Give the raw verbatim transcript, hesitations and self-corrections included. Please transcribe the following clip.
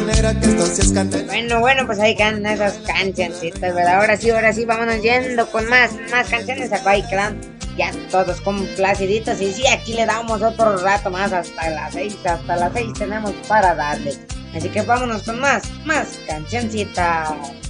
manera que esto sí es candela. Bueno, bueno, pues ahí quedan esas cancioncitas, ¿verdad? Ahora sí, ahora sí, vámonos yendo con más, más canciones. Acá ahí quedan ya todos complaciditos. Y sí, aquí le damos otro rato más hasta las seis, hasta las seis tenemos para darle. Así que vámonos con más, más cancioncitas.